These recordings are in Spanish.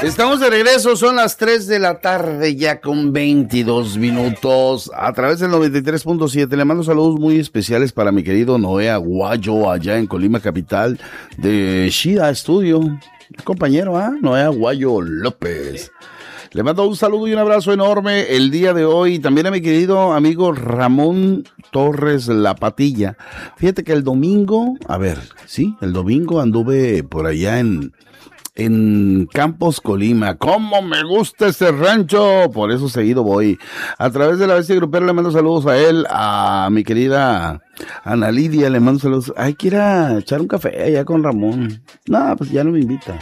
Estamos de regreso, son las 3 de la tarde ya con 22 minutos a través del 93.7. Le mando saludos muy especiales para mi querido Noé Aguayo allá en Colima, capital de Shida Studio. Compañero, Noé Aguayo López. Le mando un saludo y un abrazo enorme el día de hoy. También a mi querido amigo Ramón Torres La Patilla. Fíjate que el domingo, el domingo anduve por allá en Campos, Colima. ¡Cómo me gusta ese rancho! Por eso seguido voy. A través de la Bestia Grupera le mando saludos a él, a mi querida Ana Lidia, le mando saludos. Hay que ir a echar un café allá con Ramón. No, pues ya no me invita.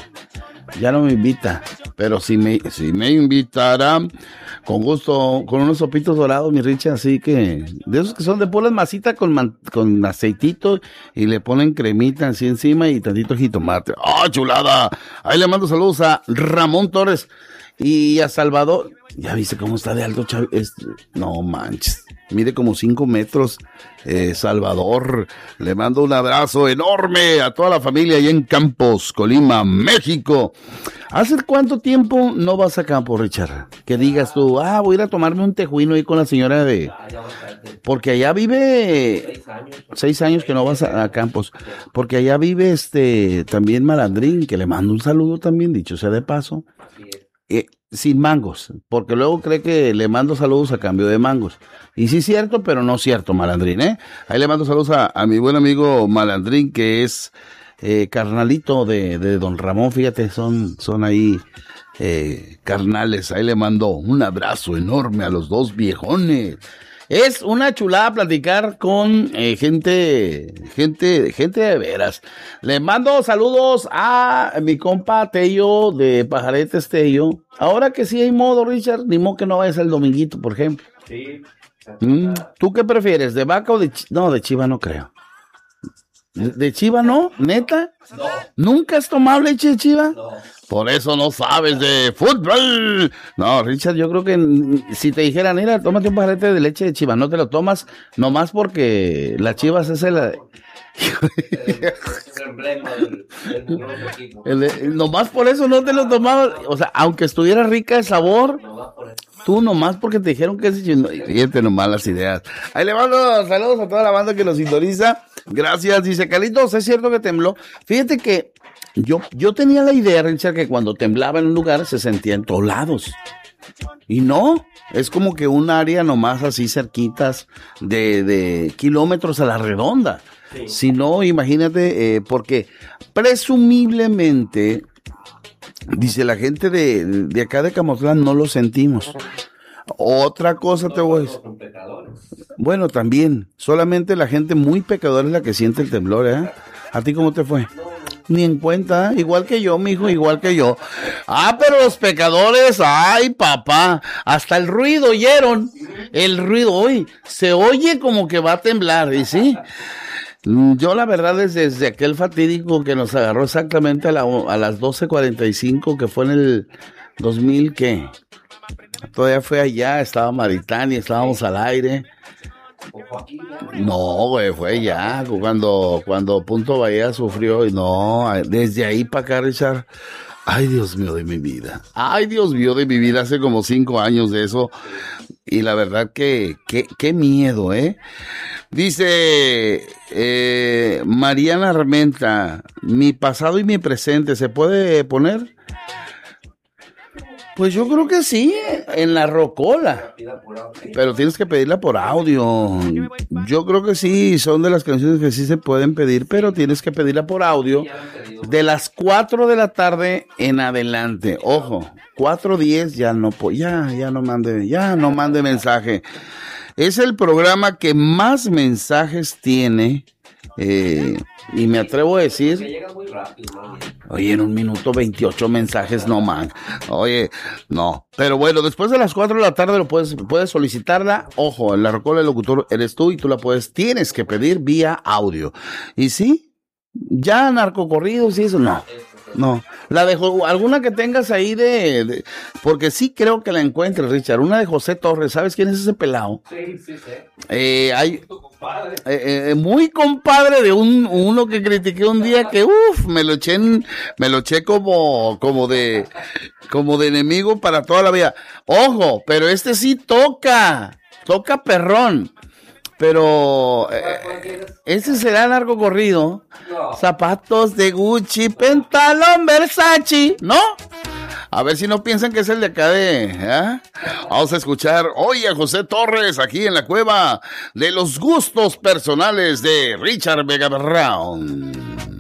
Pero si me invitará, con gusto, con unos sopitos dorados, mi Richard, así que, de esos que son de puras masitas con aceitito, y le ponen cremita así encima y tantito jitomate. ¡Oh, chulada! Ahí le mando saludos a Ramón Torres y a Salvador. Ya viste cómo está de alto, no manches. Mide como 5 metros, Salvador. Le mando un abrazo enorme a toda la familia allá en Campos, Colima, México. ¿Hace cuánto tiempo no vas a Campos, Richard? Que digas tú, voy a ir a tomarme un tejuino ahí con la señora porque allá vive 6 años que no vas a Campos. Porque allá vive también Malandrín, que le mando un saludo también, dicho sea de paso. Sin mangos, porque luego cree que le mando saludos a cambio de mangos. Y sí es cierto, pero no cierto, Malandrín, Ahí le mando saludos a mi buen amigo Malandrín, que es carnalito de don Ramón, fíjate, son ahí carnales. Ahí le mando un abrazo enorme a los dos viejones. Es una chulada platicar con gente de veras. Le mando saludos a mi compa Tello de Pajaretes Tello. Ahora que sí hay modo, Richard, ni modo que no vayas el dominguito, por ejemplo. Sí. ¿Tú qué prefieres, de vaca o de chiva? No, de chiva no creo. ¿De chiva no? ¿Neta? No. ¿Nunca has tomado leche de chiva? No. Por eso no sabes de fútbol. No, Richard, yo creo que si te dijeran, mira, tómate un pajarete de leche de chiva, no te lo tomas nomás porque las chivas es el emblema del equipo. Nomás por eso no te lo tomabas. O sea, aunque estuviera rica de sabor, tú nomás porque te dijeron que es chino. Fíjate nomás las ideas. Ahí le mando saludos a toda la banda que nos sintoniza. Gracias. Dice Carlitos, es cierto que tembló. Fíjate que yo tenía la idea, Richard, que cuando temblaba en un lugar se sentía en todos lados. Y no, es como que un área nomás así cerquitas de kilómetros a la redonda. Sí. Si no, imagínate, porque presumiblemente, dice la gente de acá de Camotlán, no lo sentimos. Otra cosa te voy a decir. Bueno, también, solamente la gente muy pecadora es la que siente el temblor, ¿A ti cómo te fue? Ni en cuenta, igual que yo, mijo, igual que yo. Pero los pecadores, ay, papá, hasta el ruido oyeron. El ruido, hoy se oye como que va a temblar, ¿y sí? Yo la verdad desde aquel fatídico que nos agarró exactamente a las 12:45, que fue en el 2000, ¿qué? Todavía fue allá, estaba Maritani, estábamos al aire. No, güey, fue ya cuando Punto Bahía sufrió. Y no, desde ahí para acá, Richard. Ay, Dios mío de mi vida. Hace como 5 años de eso. Y la verdad que qué miedo, Dice Mariana Armenta, mi pasado y mi presente, ¿se puede poner? Pues yo creo que sí, en la rocola. Pero tienes que pedirla por audio. Yo creo que sí, son de las canciones que sí se pueden pedir, pero tienes que pedirla por audio de las 4 de la tarde en adelante. Ojo, 4:10 ya no mande mensaje. Es el programa que más mensajes tiene. Y me atrevo a decir, oye, en 1 minuto 28 mensajes, no man. Oye, no. Pero bueno, después de las 4 de la tarde puedes solicitarla. Ojo, en la rocola del locutor eres tú y tú tienes que pedir vía audio. Y sí, ya narcocorridos y eso, no. No, alguna que tengas ahí porque sí creo que la encuentres, Richard, una de José Torres, ¿sabes quién es ese pelado? Sí, sí, sí. Hay muy compadre de uno que critiqué un día que me lo eché como de enemigo para toda la vida. Ojo, pero este sí toca perrón. Pero ese será largo corrido. No. Zapatos de Gucci, pantalón Versace, ¿no? A ver si no piensan que es el de acá Vamos a escuchar hoy a José Torres aquí en la cueva de los gustos personales de Richard Vega Brown.